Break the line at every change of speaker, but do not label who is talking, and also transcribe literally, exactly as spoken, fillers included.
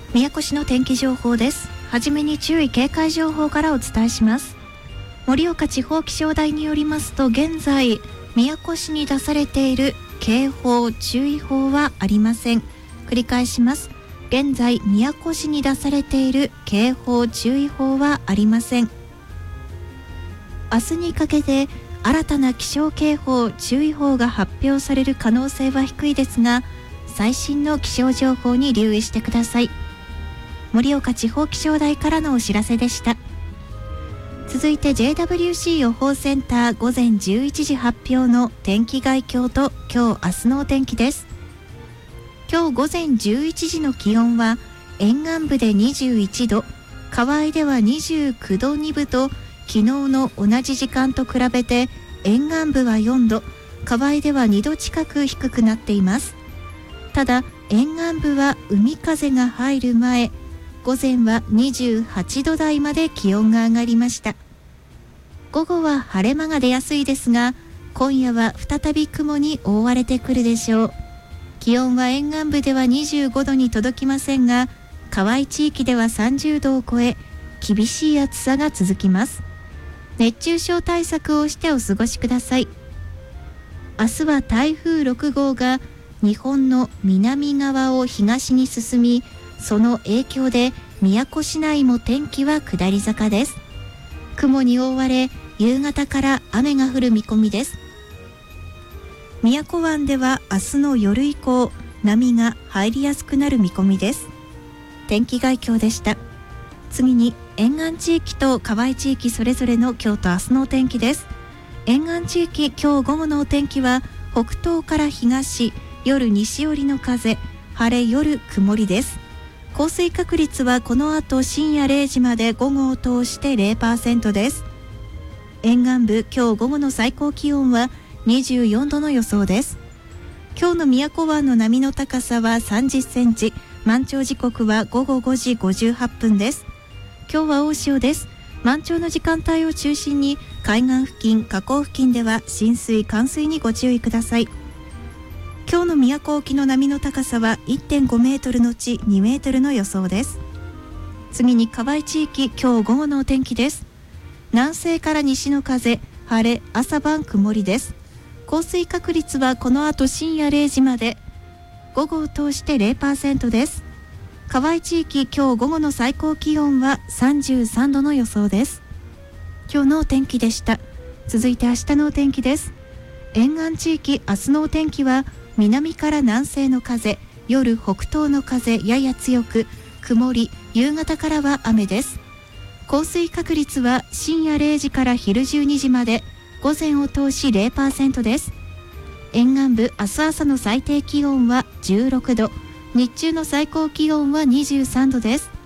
宮古市の天気情報です。はじめに注意警戒情報からお伝えします。盛岡地方気象台によりますと、現在宮古市に出されている警報注意報はありません。繰り返します。現在宮古市に出されている警報注意報はありません。明日にかけて新たな気象警報注意報が発表される可能性は低いですが、最新の気象情報に留意してください。盛岡地方気象台からのお知らせでした。続いて ジェイダブリューシー 予報センター午前じゅういちじ発表の天気概況と今日明日のお天気です。今日午前じゅういちじの気温は沿岸部でにじゅういちど、川合ではにじゅうきゅうどにぶと昨日の同じ時間と比べて沿岸部はよんど、川合ではにど近く低くなっています。ただ沿岸部は海風が入る前、午前はにじゅうはちど台まで気温が上がりました。午後は晴れ間が出やすいですが、今夜は再び雲に覆われてくるでしょう。気温は沿岸部ではにじゅうごどに届きませんが、河合地域ではさんじゅうどを超え、厳しい暑さが続きます。熱中症対策をしてお過ごしください。明日は台風ろくごうが日本の南側を東に進み、その影響で宮古市内も天気は下り坂です。雲に覆われ、夕方から雨が降る見込みです。宮古湾では明日の夜以降、波が入りやすくなる見込みです。天気概況でした。次に沿岸地域と河合地域それぞれの今日と明日のお天気です。沿岸地域、今日午後のお天気は北東から東、夜西寄りの風、晴れ夜曇りです。降水確率はこの後深夜れいじまで午後を通して ゼロパーセント です。沿岸部、今日午後の最高気温はにじゅうよんどの予想です。今日の宮古湾の波の高さはさんじゅっセンチ、満潮時刻は午後ごじごじゅうはっぷんです。今日は大潮です。満潮の時間帯を中心に海岸付近、河口付近では浸水冠水にご注意ください。今日の宮古沖の波の高さは いってんごメートルのちにメートルの予想です。次に河合地域、今日午後のお天気です。南西から西の風、晴れ、朝晩曇りです。降水確率はこの後深夜れいじまで午後を通して ゼロパーセント です。河合地域、今日午後の最高気温はさんじゅうさんどの予想です。今日のお天気でした。続いて明日のお天気です。沿岸地域、明日のお天気は南から南西の風、夜北東の風やや強く、曇り、夕方からは雨です。降水確率は深夜れいじから昼じゅうにじまで午前を通し ゼロパーセント です。沿岸部、明日朝の最低気温はじゅうろくど、日中の最高気温はにじゅうさんどです。